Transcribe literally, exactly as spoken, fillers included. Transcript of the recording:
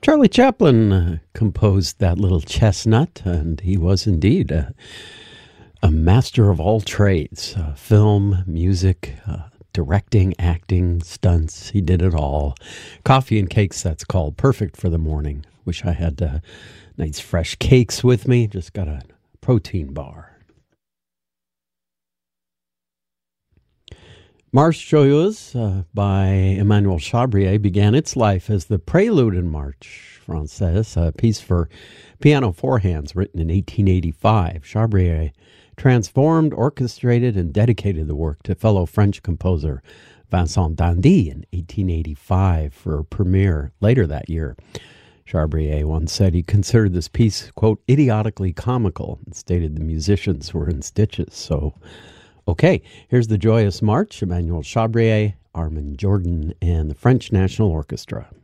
Charlie Chaplin uh, composed that little chestnut, and he was indeed a, a master of all trades. Uh, film, music, uh, directing, acting, stunts. He did it all. Coffee and cakes, that's called. Perfect for the morning. Wish I had uh, nice fresh cakes with me. Just got a protein bar. Marche Joyeuse uh, by Emmanuel Chabrier began its life as the Prelude in Marche Française, a piece for piano four hands written in eighteen eighty-five. Chabrier transformed, orchestrated, and dedicated the work to fellow French composer Vincent Dandy in eighteen eighty-five for a premiere later that year. Chabrier once said he considered this piece, quote, idiotically comical, and stated the musicians were in stitches. So, okay, here's the Joyous March, Emmanuel Chabrier, Armand Jordan, and the French National Orchestra.